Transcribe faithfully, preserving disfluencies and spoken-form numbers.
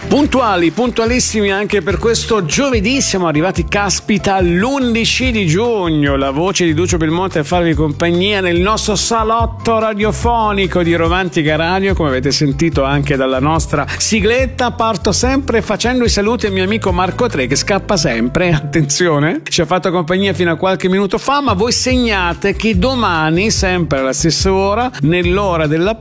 Puntuali, puntualissimi anche per questo giovedì, siamo arrivati, caspita, all'undici di giugno. La voce di Duccio Belmonte a farvi compagnia nel nostro salotto radiofonico di Romantica Radio. Come avete sentito anche dalla nostra sigletta, parto sempre facendo i saluti al mio amico Marco Tre, che scappa sempre, attenzione, ci ha fatto compagnia fino a qualche minuto fa, ma voi segnate che domani, sempre alla stessa ora, nell'ora della